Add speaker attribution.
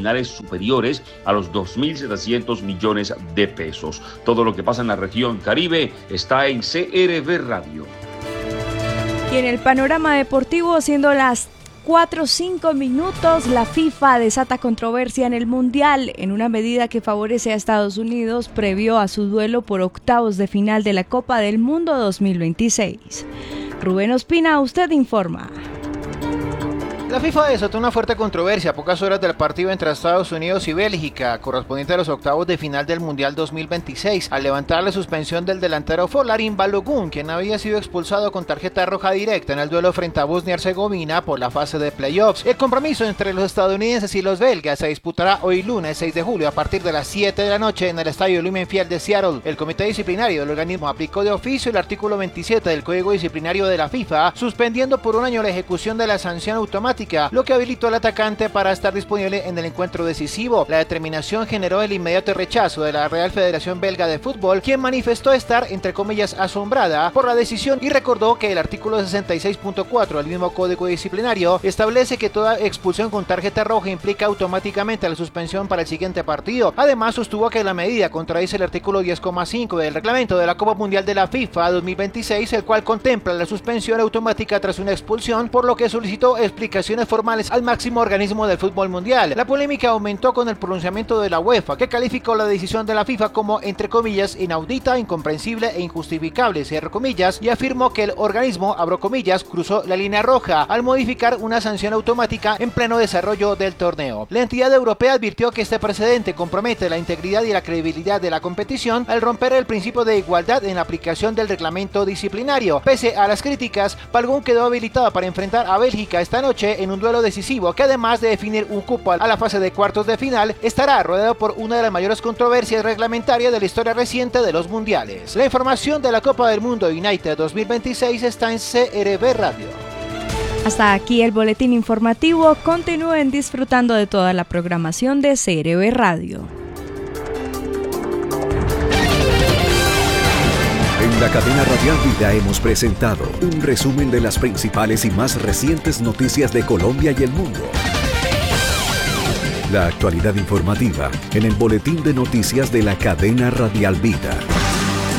Speaker 1: nominales superiores a los 2.700 millones de pesos. Todo lo que pasa en la región Caribe está en CRB Radio.
Speaker 2: Y en el panorama deportivo, siendo las 4:05, la FIFA desata controversia en el Mundial en una medida que favorece a Estados Unidos previo a su duelo por octavos de final de la Copa del Mundo 2026. Rubén Ospina, usted informa.
Speaker 3: La FIFA desató una fuerte controversia a pocas horas del partido entre Estados Unidos y Bélgica, correspondiente a los octavos de final del Mundial 2026, al levantar la suspensión del delantero Folarin Balogun, quien había sido expulsado con tarjeta roja directa en el duelo frente a Bosnia y Herzegovina por la fase de playoffs. El compromiso entre los estadounidenses y los belgas se disputará hoy lunes 6 de julio a partir de las 7 de la noche en el estadio Lumen Field de Seattle. El comité disciplinario del organismo aplicó de oficio el artículo 27 del Código Disciplinario de la FIFA, suspendiendo por un año la ejecución de la sanción automática, lo que habilitó al atacante para estar disponible en el encuentro decisivo. La determinación generó el inmediato rechazo de la Real Federación Belga de Fútbol, quien manifestó estar, entre comillas, asombrada por la decisión y recordó que el artículo 66.4 del mismo Código Disciplinario establece que toda expulsión con tarjeta roja implica automáticamente la suspensión para el siguiente partido. Además, sostuvo que la medida contradice el artículo 10,5 del reglamento de la Copa Mundial de la FIFA 2026, el cual contempla la suspensión automática tras una expulsión, por lo que solicitó explicaciones formales al máximo organismo del fútbol mundial. La polémica aumentó con el pronunciamiento de la UEFA, que calificó la decisión de la FIFA como, entre comillas, inaudita, incomprensible e injustificable, cierro comillas, y afirmó que el organismo, abro comillas, cruzó la línea roja al modificar una sanción automática en pleno desarrollo del torneo. La entidad europea advirtió que este precedente compromete la integridad y la credibilidad de la competición al romper el principio de igualdad en la aplicación del reglamento disciplinario. Pese a las críticas, Balogun quedó habilitado para enfrentar a Bélgica esta noche en un duelo decisivo que, además de definir un cupo a la fase de cuartos de final, estará rodeado por una de las mayores controversias reglamentarias de la historia reciente de los mundiales. La información de la Copa del Mundo United 2026 está en CRB Radio.
Speaker 2: Hasta aquí el boletín informativo. Continúen disfrutando de toda la programación de CRB Radio.
Speaker 4: En la cadena Radial Vida hemos presentado un resumen de las principales y más recientes noticias de Colombia y el mundo. La actualidad informativa en el boletín de noticias de la cadena Radial Vida.